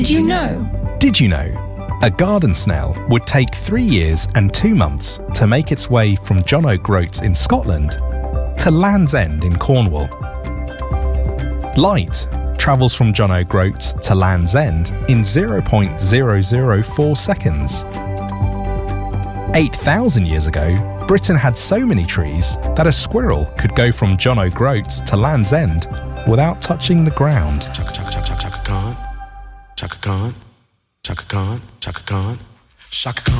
Did you know? Did you know? A garden snail would take 3 years and 2 months to make its way from John O'Groats in Scotland to Land's End in Cornwall. Light travels from John O'Groats to Land's End in 0.004 seconds. 8,000 years ago, Britain had so many trees that a squirrel could go from John O'Groats to Land's End without touching the ground. Chaka Khan, Chaka Khan, Chaka Khan, Chaka Khan, Chaka Khan, Chaka Khan.